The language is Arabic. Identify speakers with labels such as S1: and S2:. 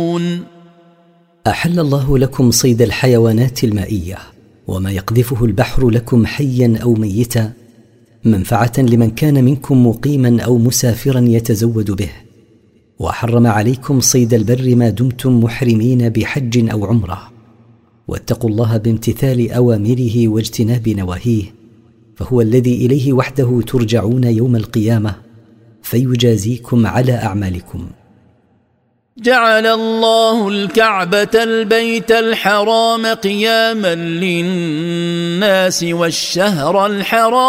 S1: أحل الله لكم صيد الحيوانات المائية وما يقذفه البحر لكم حيا أو ميتا منفعة لمن كان منكم مقيما أو مسافرا يتزود به، وحرم عليكم صيد البر ما دمتم محرمين بحج أو عمرة، واتقوا الله بامتثال أوامره واجتناب نواهيه، فهو الذي إليه وحده ترجعون يوم القيامة فيجازيكم على أعمالكم.
S2: جعل الله الكعبة البيت الحرام قياما للناس والشهر الحرام